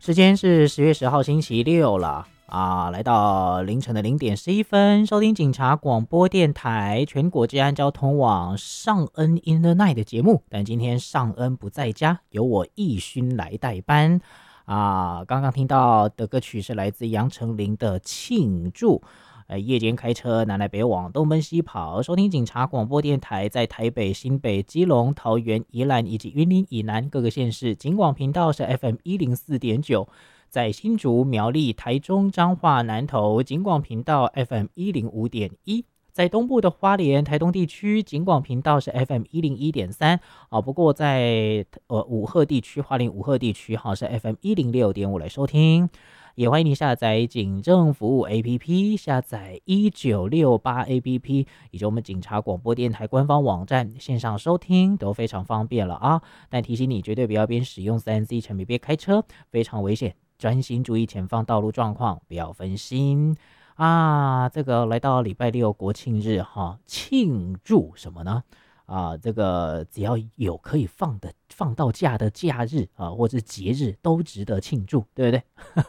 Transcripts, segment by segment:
时间是10月10号星期六了啊，来到凌晨的0点11分，收听警察广播电台全国治安交通网尚恩 in the night 的节目，但今天尚恩不在家，由我义勋来代班啊。刚刚听到的歌曲是来自杨丞琳的庆祝。夜间开车南来北往东奔西跑，收听警察广播电台，在台北、新北、基隆、桃园、宜兰以及云林以南各个县市，警广频道是 FM104.9，在新竹、苗栗、台中、彰化、南投警广频道 FM105.1，在东部的花莲、台东地区警广频道是 FM101.3啊，不过在武鹤地区、花莲武鹤地区是 FM106.5来收听。也欢迎你下载警政服务 APP， 下载1968 APP， 以及我们警察广播电台官方网站，线上收听都非常方便了啊！但提醒你，绝对不要边使用3C 产品边开车，非常危险，专心注意前方道路状况，不要分心啊！这个来到礼拜六国庆日哈，庆祝什么呢？这个只要有可以放到假的假日啊，或者是节日，都值得庆祝，对不对？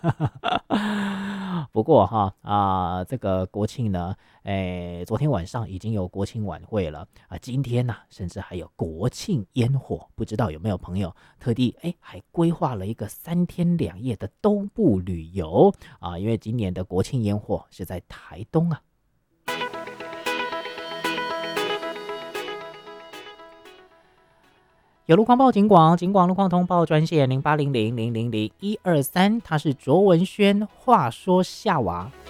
不过这个国庆呢，昨天晚上已经有国庆晚会了啊，今天呢，甚至还有国庆烟火，不知道有没有朋友特地还规划了一个3天2夜的东部旅游啊，因为今年的国庆烟火是在台东啊。有路况报警广路况通报专线0800000123，它是卓文萱话说夏娃